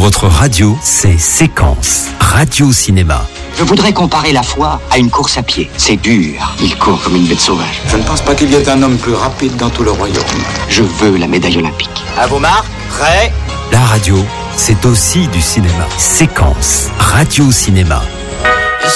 votre radio, c'est Séquence, Radio-Cinéma. Je voudrais comparer la foi à une course à pied. C'est dur. Il court comme une bête sauvage. Je ne pense pas qu'il y ait un homme plus rapide dans tout le royaume. Je veux la médaille olympique. À vos marques, prêts ? La radio, c'est aussi du cinéma. Séquence, Radio-Cinéma.